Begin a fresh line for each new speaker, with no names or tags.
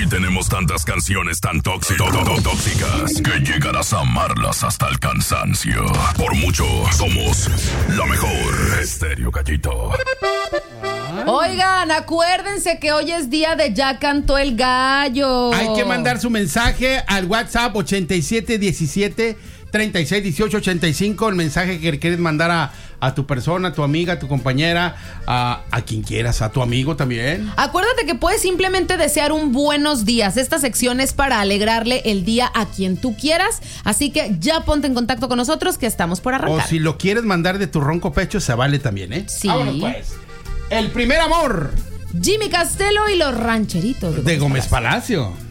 Y tenemos tantas canciones tan tóxicas que llegarás a amarlas hasta el cansancio. Por mucho, somos la mejor. Estéreo Gallito.
Oigan, acuérdense que hoy es día de Ya Cantó el Gallo.
Hay que mandar su mensaje al WhatsApp 8717 361885. El mensaje que quieres mandar a tu persona, a tu amiga, a tu compañera, a quien quieras, a tu amigo también.
Acuérdate que puedes simplemente desear un buenos días. Esta sección es para alegrarle el día a quien tú quieras. Así que ya ponte en contacto con nosotros que estamos por arrancar.
O si lo quieres mandar de tu ronco pecho, se vale también, ¿eh?
Sí.
Vámonos pues. El primer amor.
Jimmy Castelo y los rancheritos
De Gómez Palacio.